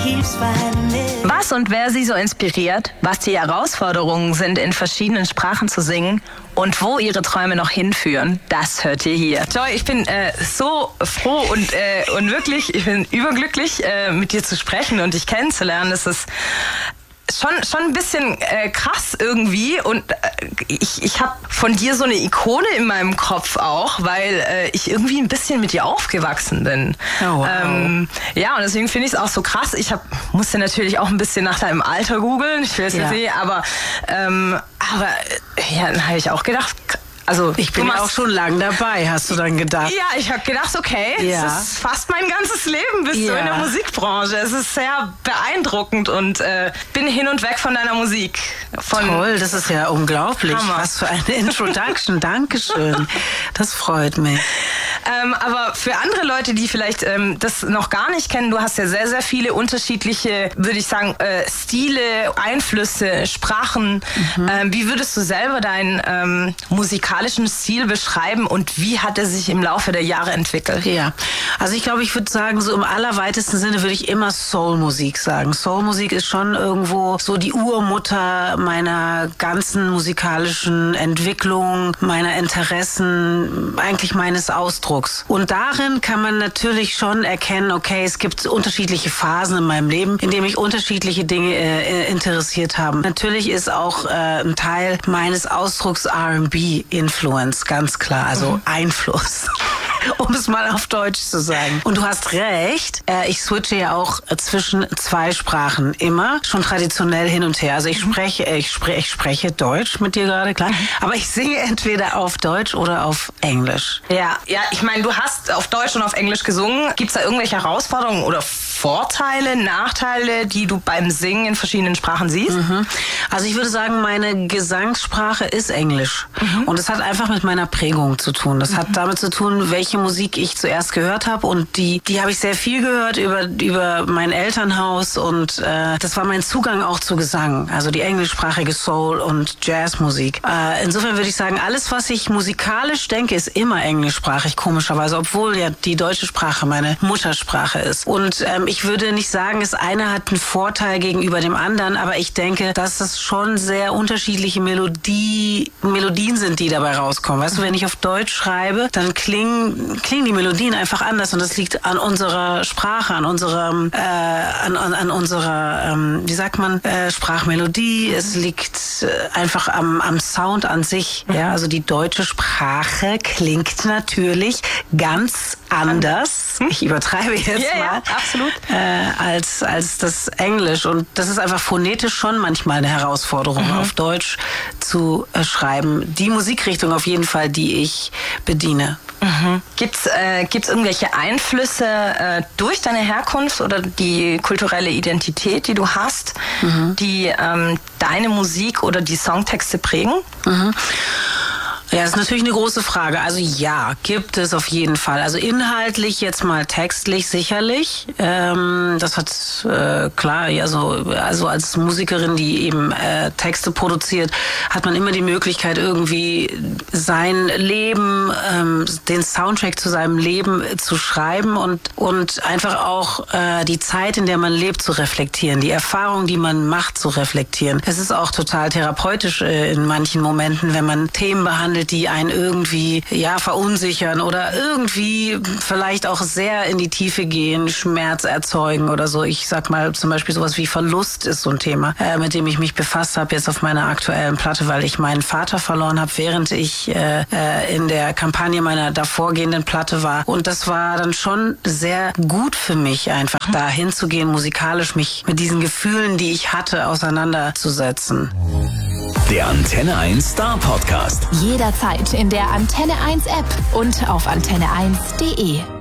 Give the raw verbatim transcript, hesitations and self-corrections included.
Was und wer sie so inspiriert, was die Herausforderungen sind, in verschiedenen Sprachen zu singen und wo ihre Träume noch hinführen, das hört ihr hier. Joy, ich bin äh, so froh und, äh, und wirklich, ich bin überglücklich, äh, mit dir zu sprechen und dich kennenzulernen. Das ist schon, schon ein bisschen äh, krass irgendwie und äh, ich, ich habe von dir so eine Ikone in meinem Kopf auch, weil äh, ich irgendwie ein bisschen mit dir aufgewachsen bin. Oh, wow. ähm, ja, und deswegen finde ich es auch so krass. Ich hab, musste natürlich auch ein bisschen nach deinem Alter googeln, ich will es ja. jetzt nicht, aber, ähm, aber ja, dann habe ich auch gedacht, also ich bin ja auch schon lang dabei, hast du dann gedacht? Ja, ich habe gedacht, okay, ja. das ist fast mein ganzes Leben bist ja. du in der Musikbranche. Es ist sehr beeindruckend und äh, bin hin und weg von deiner Musik. Von Toll, das ist ja unglaublich. Hammer. Was für eine Introduction, Dankeschön. Das freut mich. Ähm, aber für andere Leute, die vielleicht ähm, das noch gar nicht kennen, du hast ja sehr, sehr viele unterschiedliche, würde ich sagen, äh, Stile, Einflüsse, Sprachen. Mhm. Ähm, wie würdest du selber deinen ähm, musikalischen Stil beschreiben und wie hat er sich im Laufe der Jahre entwickelt? Ja, also ich glaube, ich würde sagen, so im allerweitesten Sinne würde ich immer Soulmusik sagen. Soulmusik ist schon irgendwo so die Urmutter meiner ganzen musikalischen Entwicklung, meiner Interessen, eigentlich meines Ausdrucks. Und darin kann man natürlich schon erkennen, okay, es gibt unterschiedliche Phasen in meinem Leben, in denen mich unterschiedliche Dinge äh, interessiert haben. Natürlich ist auch äh, ein Teil meines Ausdrucks R and B-Influence, ganz klar, also mhm. Einfluss. Um es mal auf Deutsch zu sagen. Und du hast recht, äh, ich switche ja auch äh, zwischen zwei Sprachen immer, schon traditionell hin und her. Also ich spreche, äh, ich spreche, ich spreche Deutsch mit dir gerade, klar, aber ich singe entweder auf Deutsch oder auf Englisch. Ja, ja, ich meine, du hast auf Deutsch und auf Englisch gesungen. Gibt es da irgendwelche Herausforderungen oder Vorteile, Nachteile, die du beim Singen in verschiedenen Sprachen siehst? Mhm. Also ich würde sagen, meine Gesangssprache ist Englisch. Mhm. Und es hat einfach mit meiner Prägung zu tun. Das mhm. hat damit zu tun, welche Musik ich zuerst gehört habe. Und die, die habe ich sehr viel gehört über, über mein Elternhaus. Und äh, das war mein Zugang auch zu Gesang. Also die englischsprachige Soul- und Jazzmusik. Äh, insofern würde ich sagen, alles, was ich musikalisch denke, ist immer englischsprachig, komischerweise. Obwohl ja die deutsche Sprache meine Muttersprache ist. Und ähm, ich würde nicht sagen, das eine hat einen Vorteil gegenüber dem anderen, aber ich denke, dass das schon sehr unterschiedliche Melodie, Melodien sind, die dabei rauskommen. Weißt du, wenn ich auf Deutsch schreibe, dann klingen, klingen die Melodien einfach anders und das liegt an unserer Sprache, an unserem, äh, an, an, an unserer, ähm, wie sagt man, äh, Sprachmelodie. Es liegt äh, einfach am, am Sound an sich. Ja, also die deutsche Sprache klingt natürlich ganz anders. Ich übertreibe jetzt ja, mal. Ja, absolut. Äh, als, als das Englisch. Und das ist einfach phonetisch schon manchmal eine Herausforderung, mhm. auf Deutsch zu äh, schreiben. Die Musikrichtung auf jeden Fall, die ich bediene. Mhm. Gibt's, äh, gibt's irgendwelche Einflüsse äh, durch deine Herkunft oder die kulturelle Identität, die du hast, mhm. die ähm, deine Musik oder die Songtexte prägen? Mhm. Ja, das ist natürlich eine große Frage. Also ja, gibt es auf jeden Fall. Also inhaltlich, jetzt mal textlich sicherlich. Ähm, das hat, äh, klar, also, also als Musikerin, die eben äh, Texte produziert, hat man immer die Möglichkeit, irgendwie sein Leben, ähm, den Soundtrack zu seinem Leben zu schreiben und, und einfach auch äh, die Zeit, in der man lebt, zu reflektieren, die Erfahrung, die man macht, zu reflektieren. Es ist auch total therapeutisch äh, in manchen Momenten, wenn man Themen behandelt, die einen irgendwie ja verunsichern oder irgendwie vielleicht auch sehr in die Tiefe gehen, Schmerz erzeugen oder so. Ich sag mal zum Beispiel sowas wie Verlust ist so ein Thema, äh, mit dem ich mich befasst habe jetzt auf meiner aktuellen Platte, weil ich meinen Vater verloren habe, während ich äh, äh, in der Kampagne meiner davorgehenden Platte war. Und das war dann schon sehr gut für mich, einfach da hinzugehen, musikalisch mich mit diesen Gefühlen, die ich hatte, auseinanderzusetzen. Der Antenne eins Star Podcast. Jederzeit in der Antenne eins App und auf antenne eins punkt de.